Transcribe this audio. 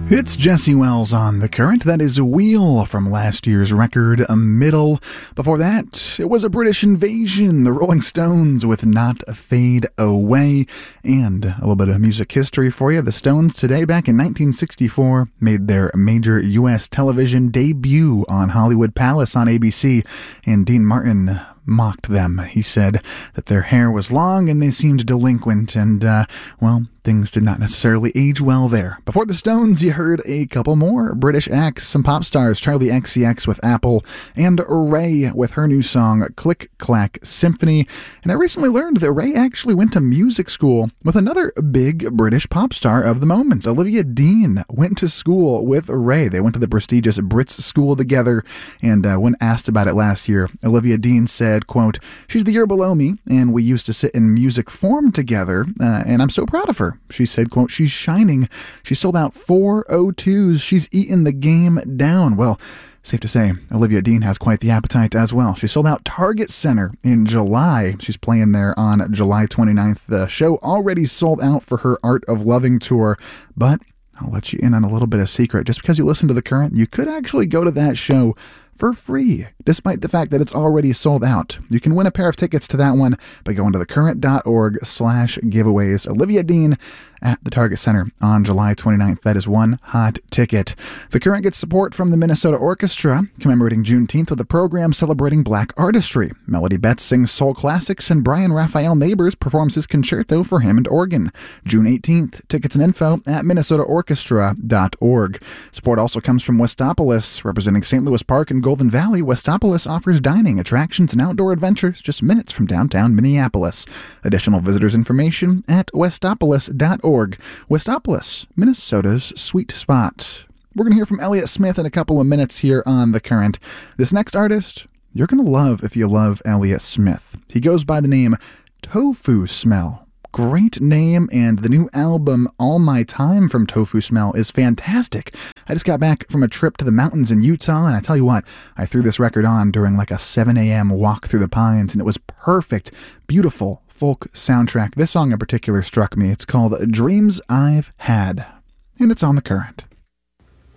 It's Jesse Wells on The Current. That is a Wheel from last year's record, A Middle. Before that, it was a British Invasion, the Rolling Stones with Not Fade Away. And a little bit of music history for you. The Stones today, back in 1964, made their major U.S. television debut on Hollywood Palace on ABC. And Dean Martin mocked them. He said that their hair was long and they seemed delinquent and, things did not necessarily age well there. Before the Stones, you heard a couple more British acts, some pop stars, Charlie XCX with Apple, and Ray with her new song, Click Clack Symphony. And I recently learned that Ray actually went to music school with another big British pop star of the moment. Olivia Dean went to school with Ray. They went to the prestigious Brits school together, and when asked about it last year, Olivia Dean said, quote, "She's the year below me, and we used to sit in music form together, and I'm so proud of her." She said, quote, "She's shining. She sold out 4 O2s. She's eaten the game down." Well, safe to say, Olivia Dean has quite the appetite as well. She sold out Target Center in July. She's playing there on July 29th. The show already sold out for her Art of Loving tour, but I'll let you in on a little bit of secret. Just because you listen to The Current, you could actually go to that show for free, despite the fact that it's already sold out. You can win a pair of tickets to that one by going to thecurrent.org/giveaways. Olivia Dean at the Target Center on July 29th. That is one hot ticket. The Current gets support from the Minnesota Orchestra, commemorating Juneteenth with a program celebrating black artistry. Melody Betts sings soul classics, and Brian Raphael Neighbors performs his concerto for Hammond organ. June 18th. Tickets and info at minnesotaorchestra.org. Support also comes from Westopolis, representing St. Louis Park and Golden Valley. Westopolis offers dining, attractions, and outdoor adventures just minutes from downtown Minneapolis. Additional visitors information at westopolis.org. Westopolis, Minnesota's sweet spot. We're going to hear from Elliott Smith in a couple of minutes here on The Current. This next artist, you're going to love if you love Elliott Smith. He goes by the name Tofu Smell. Great name, and the new album, All My Time from Tofu Smell, is fantastic. I just got back from a trip to the mountains in Utah, and I tell you what, I threw this record on during like a 7 a.m. walk through the pines, and it was perfect, beautiful folk soundtrack. This song in particular struck me. It's called Dreams I've Had, and it's on The Current.